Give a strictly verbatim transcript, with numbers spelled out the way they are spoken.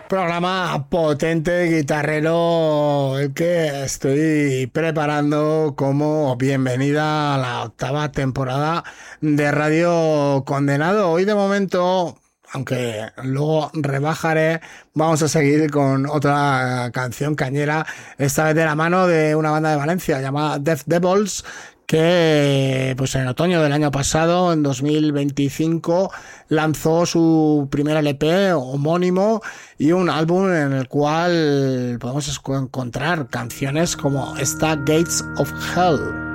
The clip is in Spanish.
Programa potente, guitarrero, el que estoy preparando como bienvenida a la octava temporada de Radio Condenado. Hoy de momento, aunque luego rebajaré, vamos a seguir con otra canción cañera, esta vez de la mano de una banda de Valencia llamada Death Devils, que pues en otoño del año pasado, en dos mil veinticinco, lanzó su primer L P homónimo y un álbum en el cual podemos encontrar canciones como esta Gates of Hell.